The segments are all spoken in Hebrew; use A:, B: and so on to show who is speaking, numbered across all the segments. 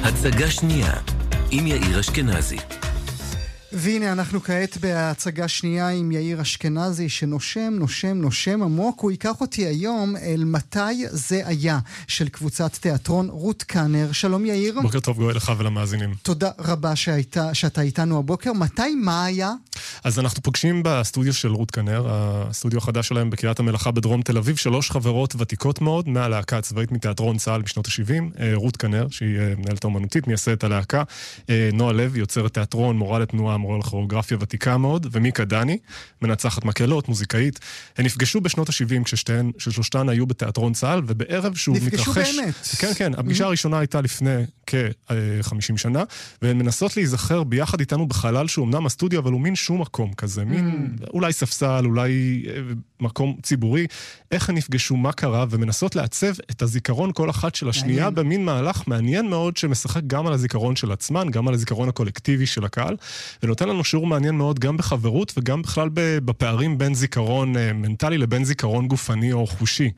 A: הצגה שנייה, עם יאיר אשכנזי.
B: והנה אנחנו כעת בהצגה שנייה עם יאיר אשכנזי שנושם, נושם, נושם עמוק. הוא ייקח אותי היום אל מתי זה היה של קבוצת תיאטרון רות קאנר. שלום יאיר.
C: בוקר טוב גואל לך ולמאזינים.
B: תודה רבה שאתה איתנו הבוקר. מתי מה היה?
C: אז אנחנו פוגשים בסטודיו של רות קאנר, הסטודיו החדש שלהם בקריית המלאכה בדרום תל אביב, 3 חברות ותיקות מאוד מהלהקה הצבאית מתיאטרון צה"ל בשנות ה-70, רות קאנר, שהיא מנהלת האומנותית, מייסדת הלהקה, נועה לוי, יוצרת תיאטרון, מורה לתנועה, מורה לכוריאוגרפיה ותיקה מאוד, ומיקה דני, מנצחת מקהלות, מוזיקאית. הן נפגשו בשנות ה-70 כששלושתן היו בתיאטרון צה"ל, ובערב שהוא מתרחש... נפגשו באמת. כן, כן. הפגישה הראשונה הייתה לפני כ-50 שנה, והן מנסות להיזכר ביחד איתנו בחלל שהוא אמנם הסטודיו, אבל הוא מין שום מקום כזה, מין אולי ספסל, אולי מקום ציבורי. איך הן נפגשו, מה קרה, ומנסות לעצב את הזיכרון כל אחת של השנייה במין מהלך מעניין מאוד שמשחק גם על הזיכרון של עצמן, גם על הזיכרון הקולקטיבי של הקהל, ונותן לנו שיעור מעניין מאוד גם בחברות וגם בכלל בפערים בין זיכרון מנטלי לבין זיכרון גופני או חושי.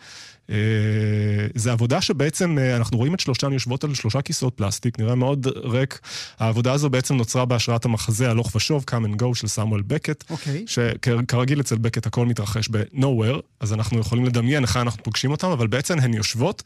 C: זה עבודה שבעצם אנחנו רואים את שלושתן יושבות על 3 כיסאות פלסטיק, נראה מאוד ריק. העבודה הזו בעצם נוצרה בהשראת המחזה הלוך ושוב, Come and Go של סמואל בקט, שכרגיל אצל בקט הכל מתרחש ב-Nowhere, אז אנחנו יכולים לדמיין איך אנחנו פוגשים אותם, אבל בעצם הן יושבות,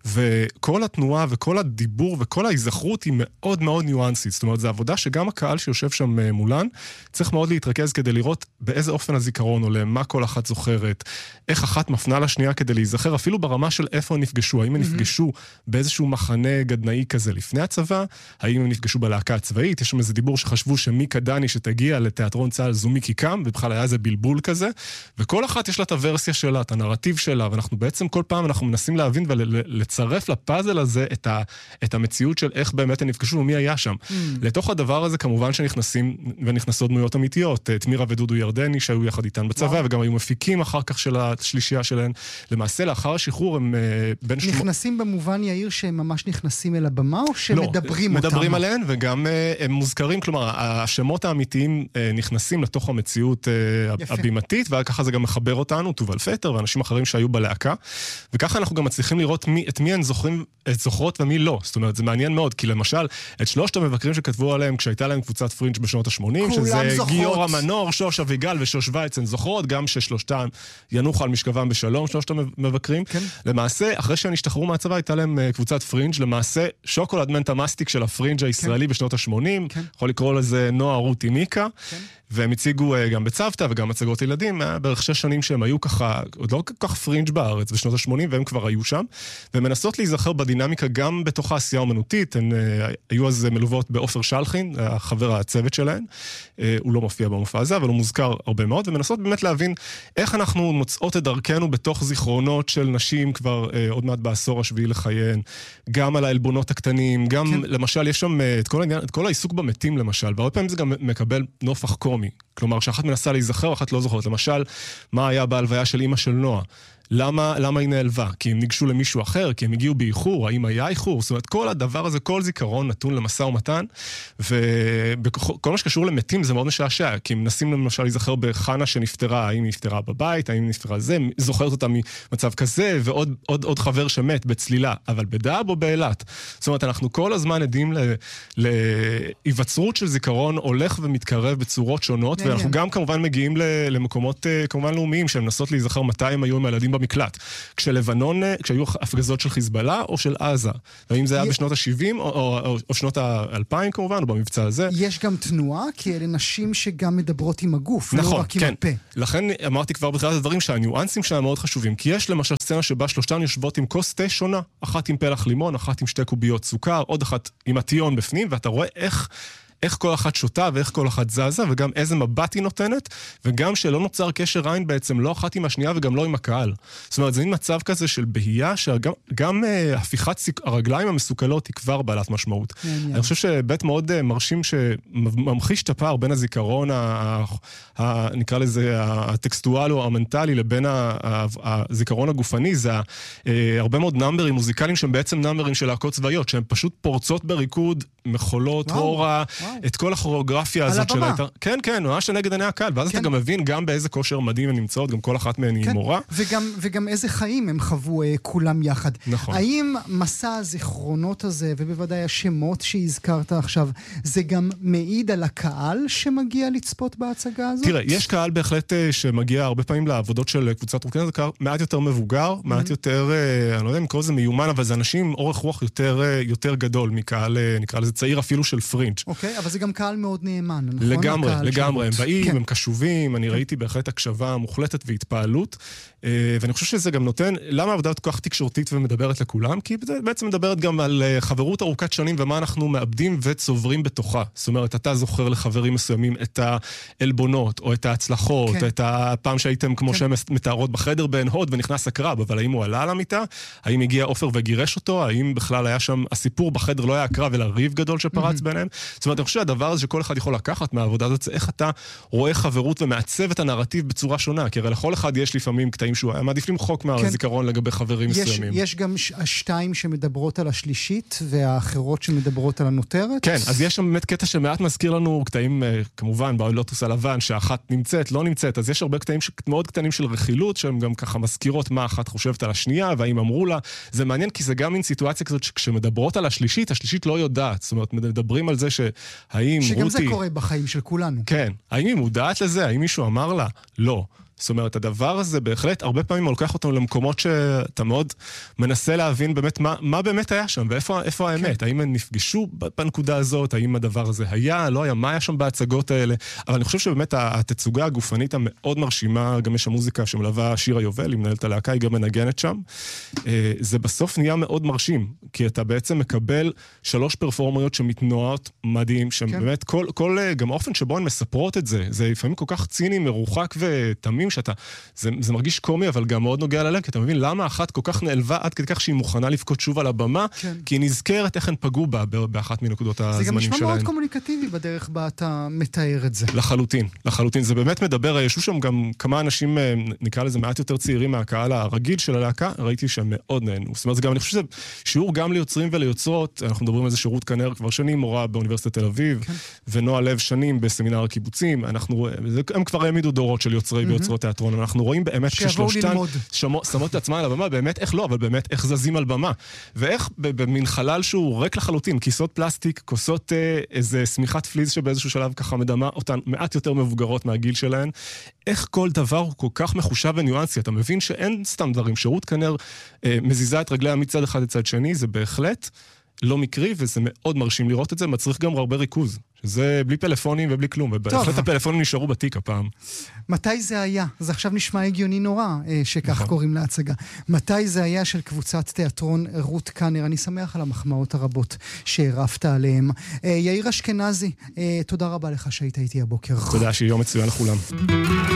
C: וכל התנועה וכל הדיבור וכל ההיזכרות היא מאוד מאוד ניואנסית. זאת אומרת, זו עבודה שגם הקהל שיושב שם מולן צריך מאוד להתרכז כדי לראות באיזה אופן הזיכרון עולה, מה כל אחת זוכרת, איך אחת מפנה לשנייה כדי להיזכר, אפילו ברמה של איפה הם נפגשו, האם הם נפגשו באיזשהו מחנה גדנאי כזה לפני הצבא, האם הם נפגשו בלהקה הצבאית, יש שם איזה דיבור שחשבו שמיקה דני שתגיע לתיאטרון צה"ל זו מיקי קם, ובכלל היה איזה בלבול כזה, וכל אחת יש לה את הוורסיה שלה, את הנרטיב שלה, ואנחנו בעצם כל פעם אנחנו מנסים להבין ולצרף לפאזל הזה את המציאות של איך באמת הם נפגשו ומי היה שם. לתוך הדבר הזה כמובן שנכנסים ונכנסות דמויות אמיתיות, תמירה ודודו ירדני שהיו יחד איתן בצבא, וגם היו מפיקים אחר כך של השלישייה שלהן. למעשה לאחר השחרור הם
B: נכנסים במובן יאיר שהם ממש נכנסים אל הבמה או שמדברים אותם?
C: מדברים עליהן וגם הם מוזכרים, כלומר השמות האמיתיים נכנסים לתוך המציאות הבימתית, וככה זה גם מחבר אותנו, תובל פטר ואנשים אחרים שהיו בלהקה, וככה אנחנו גם מצליחים לראות את מי הן זוכרות ומי לא. זאת אומרת, זה מעניין מאוד, כי למשל את 3 המבקרים שכתבו עליהם כשהייתה להם קבוצת פרינג' בשנות ה-80, שזה גיורא מנור, שוש אביגל ושוש וייצן זוכרות, גם ששלושתן ינוחו על משכבם בשלום, 3 המבקרים. כן. למעשה, אחרי שהם השתחררו מהצבא, הייתה להם קבוצת פרינג', למעשה שוקולד מנטה מסטיק של הפרינג' הישראלי בשנות ה-80, יכול לקרוא לזה נועה רותי מיקה, והם הציגו גם בצוותא וגם הצגות ילדים, בערך 6 שנים שהם היו ככה, עוד לא כל כך פרינג' בארץ בשנות ה-80, והם כבר היו שם, ומנסות להיזכר בדינמיקה גם בתוך העשייה האומנותית. הן היו אז מלוות באופר שלחין, החבר הצוות שלהן, הוא לא מופיע במופע הזה, אבל הוא מוזכר הרבה מאוד, ומנסות באמת להבין איך אנחנו מוצאות את דרכנו בתוך זיכרונות של נשים כבר עוד מעט בעשור השביעי לחייהן, גם על העלבונות הקטנים, גם למשל יש שם את כל העיסוק במתים למשל, והרבה פעמים זה גם מקבל נופח קומי, כלומר שאחת מנסה להיזכר, אחת לא זוכרת, למשל מה היה בהלוויה של אמא של נועה, למה היא נעלבה? כי הם ניגשו למישהו אחר, כי הם הגיעו באיחור, האם היה איחור? זאת אומרת, כל הדבר הזה, כל זיכרון נתון למשא ומתן, וכל מה שקשור למתים זה מאוד משעשע, כי הם מנסים למשל להיזכר בחנה שנפטרה, האם היא נפטרה בבית, האם היא נפטרה זה, זוכרת אותה ממצב כזה, ועוד חבר שמת בצלילה, אבל בדאב או באילת. זאת אומרת, אנחנו כל הזמן עדים להיווצרות של זיכרון הולך ומתקרב בצורות שונות, ואנחנו גם כמובן מגיעים למקומות כמובן לאומיים, שהם מנסות להיזכר מתי הם היו עם הילדים במקלט. כשלבנון, כשהיו הפגזות של חיזבאללה או של עזה. ואם זה היה בשנות ה-70 או שנות ה-2000 כמובן, או במבצע הזה.
B: יש גם תנועה, כי אלה נשים שגם מדברות עם הגוף, נכון, לא רק עם הפה.
C: לכן אמרתי כבר בתחילת הדברים שהניואנסים שלה מאוד חשובים, כי יש למשל סצנה שבה 3 יושבות עם כוס תה שונה, אחת עם פלח לימון, אחת עם 2 קוביות סוכר, עוד אחת עם הטיון בפנים, ואתה רואה איך כל אחת שותה ואיך כל אחת זזה, וגם איזה מבט היא נותנת, וגם שלא נוצר קשר עין בעצם, לא אחת עם השנייה וגם לא עם הקהל. זאת אומרת, זה מצב כזה של בהייה, שגם הפיכת הרגליים המסוכלות היא כבר בעלת משמעות. אני חושב שבית מאוד מרשים שממחיש את הפער בין הזיכרון, נקרא לזה, הטקסטואל או המנטלי, לבין הזיכרון הגופני, זה הרבה מאוד נאמברים מוזיקליים שהם בעצם נאמברים של להקות צבאיות, שהם פשוט פורצות בריקוד מחולות, הורה, את כל הכוריאוגרפיה הזאת של היתר. כן, כן, ממש נגד עיני הקהל, ואז אתה גם מבין גם באיזה כושר מדהים הן נמצאות, גם כל אחת מהן היא מורה.
B: וגם איזה חיים הם חוו כולם יחד.
C: נכון.
B: האם מסע הזיכרונות הזה, ובוודאי השמות שהזכרת עכשיו, זה גם מעיד על הקהל שמגיע לצפות בהצגה הזאת?
C: תראה, יש קהל בהחלט שמגיע הרבה פעמים לעבודות של קבוצת רות קנר, זה קהל מעט יותר מבוגר, מעט יותר, אני לא יודע אם קורא זה מיומן, אבל זה אנשים עם אורך רוח יותר גדול מקהל, נקרא לזה צעיר אפילו של פרינג'.
B: אוקיי, אבל זה גם קהל מאוד נאמן, נכון?
C: לגמרי, הם באים, הם קשובים, אני ראיתי בהחלט הקשבה מוחלטת והתפעלות, ואני חושב שזה גם נותן, למה העבודה כל כך תקשורתית ומדברת לכולם? כי זה בעצם מדברת גם על חברות ארוכת שנים ומה אנחנו מאבדים וצוברים בתוכה. זאת אומרת, אתה זוכר לחברים מסוימים את העלבונות, או את ההצלחות, או את הפעם שהייתם כמו שהם מתארות בחדר בין הוד ונכנס הקרב, אבל האם הוא עלה על המיטה? האם הגיע אופר וגירש אותו? האם בכלל היה שם, הסיפור בחדר לא היה הקרב, אלא ריב גדול שפרץ ביניהם? זאת אומרת, אני חושב שהדבר הזה שכל אחד יכול לקחת מהעבודה הזאת, זה איך אתה רואה חברות ומעצב את הנרטיב בצורה שונה, כי הרי לכל אחד יש לפעמים קטעים שהוא היה מעדיף למחוק מהזיכרון לגבי חברים מסוימים.
B: יש גם השתיים שמדברות על השלישית, והאחרות שמדברות על הנותרת?
C: כן, אז יש שם באמת קטע שמעט מזכיר לנו קטעים, כמובן, בלוטוס הלבן, שאחת נמצאת, לא נמצאת, אז יש הרבה קטעים מאוד קטנים של רכילות, שהם גם ככה מזכירות מה אחת חושבת על השנייה, והאם אמרו לה. זה מעניין, כי זה גם מין סיטואציה כזאת, שכשמדברות על השלישית, השלישית לא יודעת. זאת אומרת, מדברים על זה שהאם
B: שגם
C: רותי...
B: זה קורה בחיים של כולנו.
C: כן. האם היא מודעת לזה? האם מישהו אמר לה? לא. זאת אומרת, הדבר הזה בהחלט הרבה פעמים לוקח אותנו למקומות שאתה מאוד מנסה להבין באמת מה באמת היה שם, ואיפה האמת? האם הם נפגשו בנקודה הזאת? האם הדבר הזה היה? לא היה? מה היה שם בהצגות האלה? אבל אני חושב שבאמת התצוגה הגופנית המאוד מרשימה, גם יש המוזיקה שמלווה שירה יובל, היא מנהלת הלהקה, היא גם מנגנת שם. זה בסוף נהיה מאוד מרשים, כי אתה בעצם מקבל 3 פרפורמריות שמתנועות מדהים, שבאמת כל גם האופן שבו הן מספרות את זה, זה לפעמים כל כך ציני, מרוחק ותמים, זה מרגיש קומי, אבל גם מאוד נוגע ללב, כי אתה מבין למה אחת כל כך נעלבה עד כדי כך שהיא מוכנה לבכות שוב על הבמה, כי היא נזכרת איך הן פגעו בה באחת מנקודות הזמנים שלהן.
B: זה גם נשמע מאוד קומוניקטיבי בדרך בה אתה מתאר את זה.
C: לחלוטין. זה באמת מדבר, ישו שם גם כמה אנשים, נקרא לזה מעט יותר צעירים מהקהל הרגיל של הלהקה, ראיתי שהם מאוד נהנו. זאת אומרת, זה גם, אני חושב שזה שיעור גם ליוצרים וליוצרות, אנחנו מדברים על זה שרות קנר כבר שנים, מורה באוניברסיטת תל אביב, ונועה לב שנים בסמינר הקיבוצים. הם כבר העמידו דורות של יוצרי ויוצרות תיאטרון. אנחנו רואים באמת ששלושתן שמות את עצמן על הבמה, באמת איך לא, אבל באמת איך זזים על במה. ואיך במין חלל שהוא ריק לחלוטין, כיסות פלסטיק, כוסות איזה סמיכת פליז שבאיזשהו שלב ככה מדמה אותן מעט יותר מבוגרות מהגיל שלהן, איך כל דבר הוא כל כך מחושב וניואנסי. אתה מבין שאין סתם דברים. שרות קנר מזיזה את רגליה מצד אחד לצד שני, זה בהחלט לא מקרי, וזה מאוד מרשים לראות את זה, מצריך גם הרבה ריכוז. שזה בלי פלאפונים ובלי כלום, ובהחלט הפלאפונים נשארו בתיק הפעם.
B: מתי זה היה? זה עכשיו נשמע הגיוני נורא, שכך קוראים להצגה. מתי זה היה של קבוצת תיאטרון רות קנר? אני שמח על המחמאות הרבות שהרפת עליהם. יאיר אשכנזי, תודה רבה לך שהיית איתי הבוקר.
C: תודה, שיום מצוין לכולם.